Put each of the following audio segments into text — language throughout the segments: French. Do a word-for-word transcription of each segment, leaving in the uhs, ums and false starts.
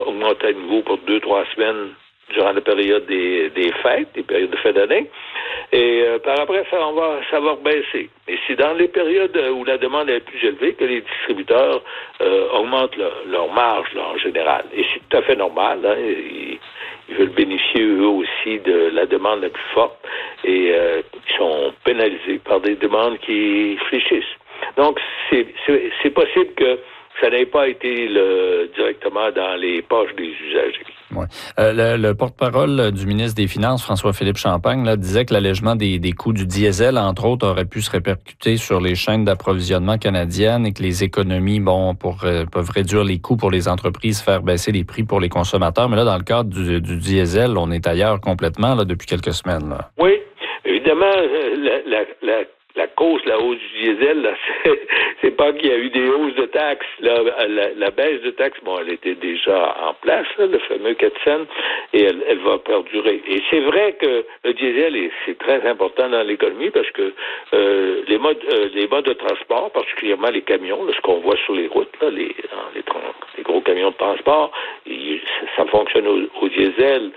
augmenter à nouveau pour deux, trois semaines durant la période des, des fêtes, des périodes de fin d'année. Et euh, par après, ça, on va, ça va rebaisser. Et c'est dans les périodes où la demande est plus élevée que les distributeurs euh, augmentent leur, leur marge là, en général. Et c'est tout à fait normal. Hein. Ils, ils veulent bénéficier eux aussi de la demande la plus forte et euh, ils sont pénalisés par des demandes qui fléchissent. Donc, c'est, c'est, c'est possible que ça n'ait pas été le, directement dans les poches des usagers. Ouais. Euh, le, le porte-parole du ministre des Finances, François-Philippe Champagne, là, disait que l'allègement des, des coûts du diesel, entre autres, aurait pu se répercuter sur les chaînes d'approvisionnement canadiennes et que les économies, bon, pour, euh, peuvent réduire les coûts pour les entreprises, faire baisser les prix pour les consommateurs. Mais là, dans le cadre du, du diesel, on est ailleurs complètement là, depuis quelques semaines. Là. Oui, évidemment, la, la, la La cause de la hausse du diesel, là, c'est, c'est pas qu'il y a eu des hausses de taxes. Là, la, la baisse de taxes, bon, elle était déjà en place, là, le fameux quatre cents, et elle, elle va perdurer. Et c'est vrai que le diesel, est, c'est très important dans l'économie parce que euh, les modes euh, les modes de transport, particulièrement les camions, là, ce qu'on voit sur les routes, là, les, les, les gros camions de transport, ils, ça fonctionne au, au diesel.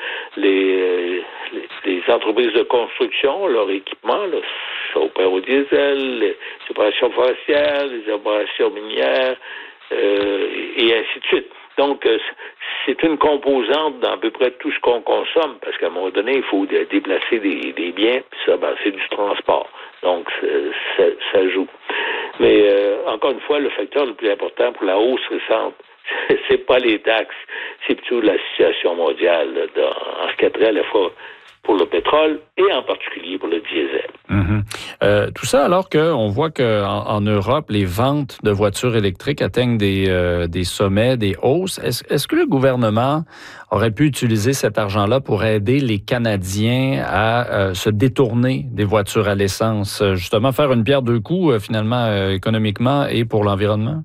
Les, les, les entreprises de construction, leur équipement, là, ça opère au diesel, les opérations forestières, les opérations minières, euh, et ainsi de suite. Donc, euh, c'est une composante dans à peu près tout ce qu'on consomme, parce qu'à un moment donné, il faut déplacer des, des biens, puis ça, ben, c'est du transport. Donc, ça, ça joue. Mais, euh, encore une fois, le facteur le plus important pour la hausse récente, c'est pas les taxes, c'est plutôt la situation mondiale, là, dans, en ce qui a trait à la fois pour le pétrole et en particulier pour le diesel. Mm-hmm. Euh, tout ça alors qu'on voit qu'en en Europe, les ventes de voitures électriques atteignent des, euh, des sommets, des hausses. Est-ce, est-ce que le gouvernement aurait pu utiliser cet argent-là pour aider les Canadiens à euh, se détourner des voitures à l'essence, justement faire une pierre deux coups euh, finalement euh, économiquement et pour l'environnement?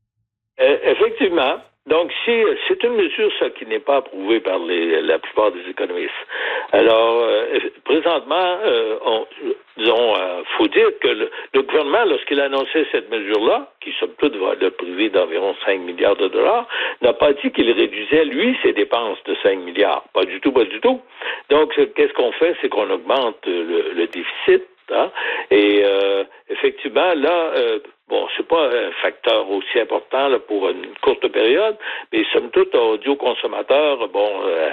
Euh, effectivement. Donc, c'est, c'est une mesure, ça, qui n'est pas approuvée par les, la plupart des économistes. Alors, euh, présentement, euh, on, disons, euh, faut dire que le, le gouvernement, lorsqu'il a annoncé cette mesure-là, qui somme toute va le priver d'environ cinq milliards de dollars, n'a pas dit qu'il réduisait, lui, ses dépenses de cinq milliards. Pas du tout, pas du tout. Donc, qu'est-ce qu'on fait? C'est qu'on augmente le, le déficit. Hein? Et euh, effectivement, là, euh, bon, c'est pas un facteur aussi important là, pour une courte période, mais somme toute, audio consommateur, bon, euh,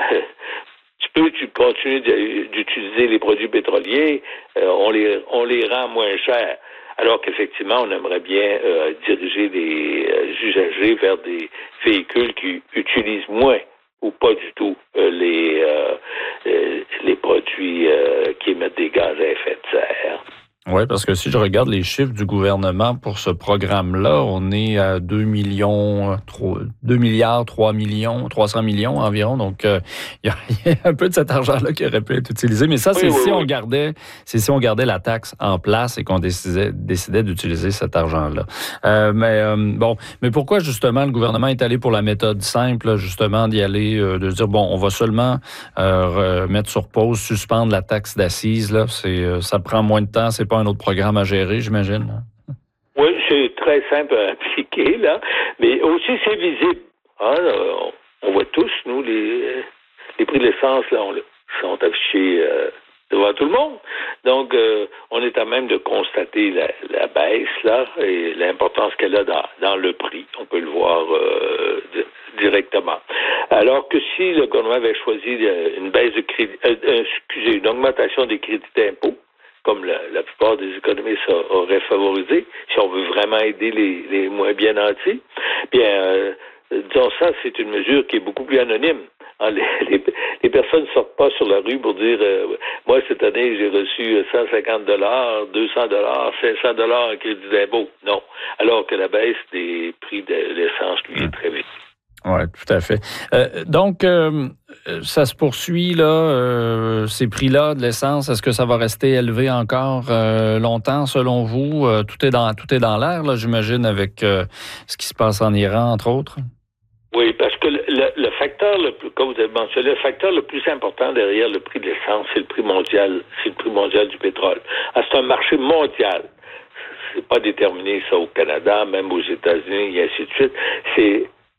tu peux, tu continues d'utiliser les produits pétroliers, euh, on les, on les rend moins chers. Alors qu'effectivement, on aimerait bien euh, diriger les euh, usagers vers des véhicules qui utilisent moins ou pas du tout euh, les euh, euh, les produits euh, qui émettent des gaz à effet de serre. Oui, parce que si je regarde les chiffres du gouvernement pour ce programme-là, on est à deux millions, deux milliards, trois millions, trois cents millions environ. Donc, euh, il y, y a un peu de cet argent-là qui aurait pu être utilisé. Mais ça, c'est oui, si oui, on oui. gardait, c'est si on gardait la taxe en place et qu'on décidait, décidait d'utiliser cet argent-là. Euh, mais euh, bon, mais pourquoi justement le gouvernement est allé pour la méthode simple, justement d'y aller, euh, de dire bon, on va seulement euh, mettre sur pause, suspendre la taxe d'assises. Là, c'est, euh, ça prend moins de temps, c'est pas un autre programme à gérer, j'imagine. Oui, c'est très simple à appliquer, là. Mais aussi, c'est visible. Hein, là, on, on voit tous, nous, les, les prix de l'essence, là, on, sont affichés euh, devant tout le monde. Donc, euh, on est à même de constater la, la baisse, là, et l'importance qu'elle a dans, dans le prix. On peut le voir euh, directement. Alors que si le gouvernement avait choisi une baisse de crédit, euh, excusez, une augmentation des crédits d'impôt, comme la, la plupart des économistes auraient favorisé, si on veut vraiment aider les, les moins bien nantis, bien, euh, disons ça, c'est une mesure qui est beaucoup plus anonyme. Hein, les, les, les personnes ne sortent pas sur la rue pour dire euh, moi, cette année, j'ai reçu cent cinquante dollars, deux cents dollars, cinq cents dollars en crédit d'impôt. Non. Alors que la baisse des prix de l'essence, lui, est très vite. Oui, tout à fait. Euh, donc, euh, ça se poursuit, là, euh, ces prix-là de l'essence. Est-ce que ça va rester élevé encore euh, longtemps, selon vous? Euh, tout est dans tout est dans l'air, là, j'imagine, avec euh, ce qui se passe en Iran, entre autres? Oui, parce que le, le, le facteur, le plus, comme vous avez mentionné, le facteur le plus important derrière le prix de l'essence, c'est le prix mondial, c'est le prix mondial du pétrole. Ah, c'est un marché mondial. C'est pas déterminé, ça, au Canada, même aux États-Unis, et ainsi de suite. C'est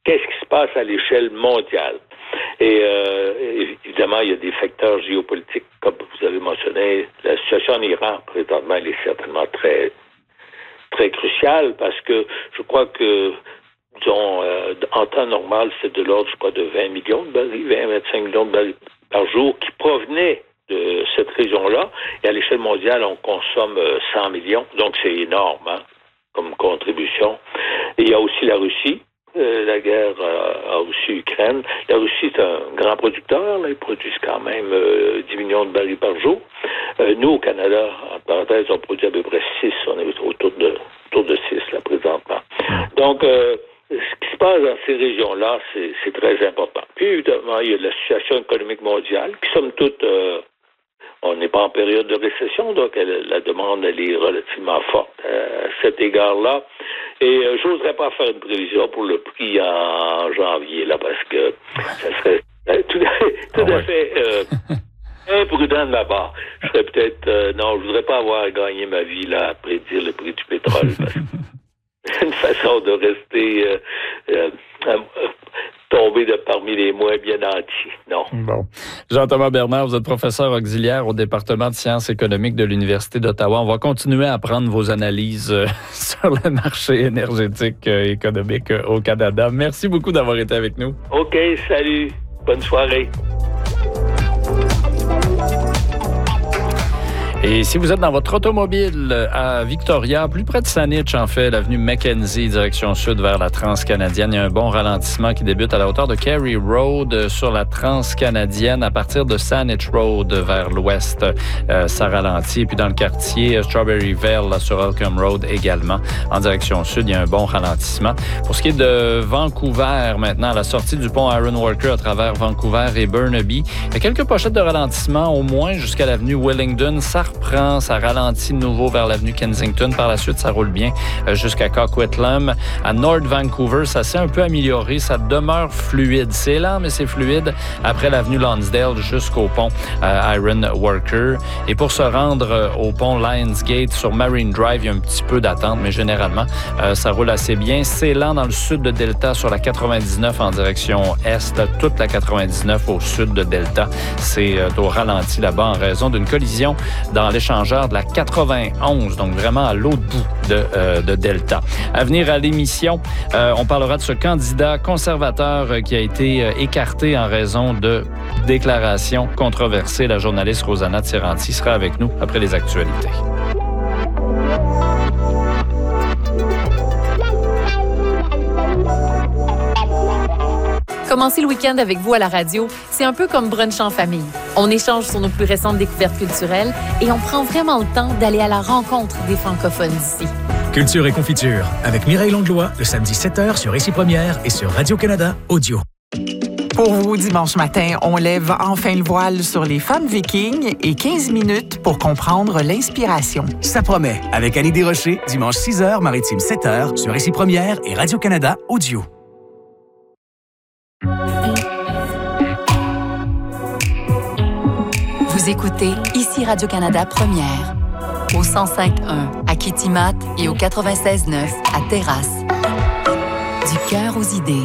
qu'est-ce qui se passe à l'échelle mondiale. Et euh, évidemment, il y a des facteurs géopolitiques, comme vous avez mentionné. La situation en Iran, présentement, elle est certainement très, très cruciale parce que je crois que, disons, euh, en temps normal, c'est de l'ordre, je crois, de vingt millions de barils, vingt à vingt-cinq millions de barils par jour qui provenaient de cette région-là. Et à l'échelle mondiale, on consomme cent millions. Donc, c'est énorme, hein, comme contribution. Et il y a aussi la Russie. Euh, la guerre euh, en Russie-Ukraine. La Russie est un grand producteur. Là, ils produisent quand même euh, dix millions de barils par jour. Euh, nous, au Canada, en parenthèse, on produit à peu près six. On est autour de, autour de six, là, présentement. Donc, euh, ce qui se passe dans ces régions-là, c'est, c'est très important. Puis, évidemment, il y a la situation économique mondiale, qui, somme toute, euh, on n'est pas en période de récession, donc elle, la demande, elle est relativement forte à cet égard-là. Et euh, je n'oserais pas faire une prévision pour le prix en janvier, là, parce que ça serait euh, tout, tout ah ouais. à fait euh, imprudent de ma part. Je serais peut-être... Euh, non, je voudrais pas avoir gagné ma vie là à prédire le prix du pétrole. Parce que c'est une façon de rester... Euh, euh, euh, tomber de parmi les moins bien nantis. Non. Bon. Jean-Thomas Bernard, vous êtes professeur auxiliaire au département de sciences économiques de l'Université d'Ottawa. On va continuer à prendre vos analyses euh, sur le marché énergétique euh, économique euh, au Canada. Merci beaucoup d'avoir été avec nous. OK, salut. Bonne soirée. Et si vous êtes dans votre automobile à Victoria, plus près de Saanich, en fait, l'avenue Mackenzie, direction sud vers la Transcanadienne, il y a un bon ralentissement qui débute à la hauteur de Carey Road sur la Transcanadienne à partir de Saanich Road vers l'ouest. Euh, ça ralentit. Et puis dans le quartier Strawberryville, là, sur Holcomb Road également, en direction sud, il y a un bon ralentissement. Pour ce qui est de Vancouver, maintenant, à la sortie du pont Ironworker à travers Vancouver et Burnaby, il y a quelques pochettes de ralentissement, au moins jusqu'à l'avenue Wellington. Ça reprend, ça ralentit de nouveau vers l'avenue Kensington. Par la suite, ça roule bien jusqu'à Coquitlam. À North Vancouver, ça s'est un peu amélioré. Ça demeure fluide. C'est lent, mais c'est fluide. Après l'avenue Lonsdale jusqu'au pont euh, Ironworker. Et pour se rendre euh, au pont Lionsgate sur Marine Drive, il y a un petit peu d'attente, mais généralement, euh, ça roule assez bien. C'est lent dans le sud de Delta sur la quatre-vingt-dix-neuf en direction est. Toute la quatre-vingt-dix-neuf au sud de Delta, c'est euh, au ralenti là-bas en raison d'une collision dans l'échangeur de la quatre-vingt-onze, donc vraiment à l'autre bout de, euh, de Delta. À venir à l'émission, euh, on parlera de ce candidat conservateur euh, qui a été euh, écarté en raison de déclarations controversées. La journaliste Rosanna Tiranti sera avec nous après les actualités. Commencer le week-end avec vous à la radio, c'est un peu comme brunch en famille. On échange sur nos plus récentes découvertes culturelles et on prend vraiment le temps d'aller à la rencontre des francophones d'ici. Culture et confiture avec Mireille Langlois, le samedi sept heures sur Ici Première et sur Radio-Canada Audio. Pour vous, dimanche matin, on lève enfin le voile sur les femmes vikings et quinze minutes pour comprendre l'inspiration. Ça promet, avec Annie Desrochers, dimanche six heures, maritime sept heures sur Ici Première et Radio-Canada Audio. Vous écoutez Ici Radio-Canada Première, au cent cinq point un à Kitimat et au quatre-vingt-seize neuf à Terrasse. Du cœur aux idées.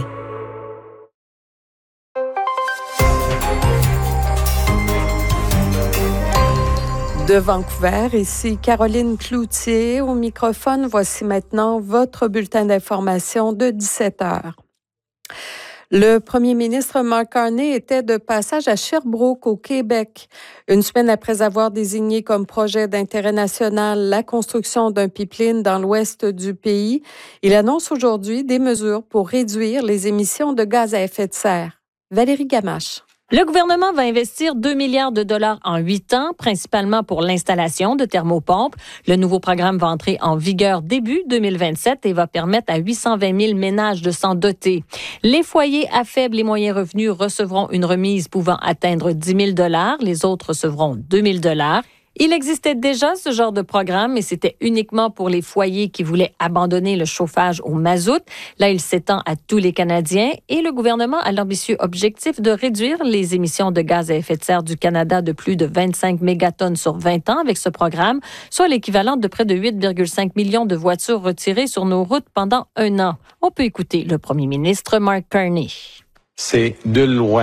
De Vancouver, ici Caroline Cloutier au microphone. Voici maintenant votre bulletin d'information de dix-sept heures. Le premier ministre Mark Carney était de passage à Sherbrooke, au Québec. Une semaine après avoir désigné comme projet d'intérêt national la construction d'un pipeline dans l'ouest du pays, il annonce aujourd'hui des mesures pour réduire les émissions de gaz à effet de serre. Valérie Gamache. Le gouvernement va investir deux milliards de dollars en huit ans, principalement pour l'installation de thermopompes. Le nouveau programme va entrer en vigueur début deux mille vingt-sept et va permettre à huit cent vingt mille ménages de s'en doter. Les foyers à faibles et moyens revenus recevront une remise pouvant atteindre dix mille dollars. Les autres recevront deux mille dollars. Il existait déjà ce genre de programme, mais c'était uniquement pour les foyers qui voulaient abandonner le chauffage au mazout. Là, il s'étend à tous les Canadiens et le gouvernement a l'ambitieux objectif de réduire les émissions de gaz à effet de serre du Canada de plus de vingt-cinq mégatonnes sur vingt ans avec ce programme, soit l'équivalent de près de huit virgule cinq millions de voitures retirées sur nos routes pendant un an. On peut écouter le premier ministre Mark Carney. C'est de loin